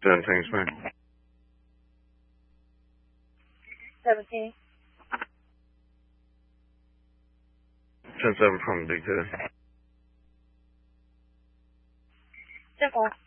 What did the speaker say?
Thanks, man. 17. 10-7 from Big 2. 10-4.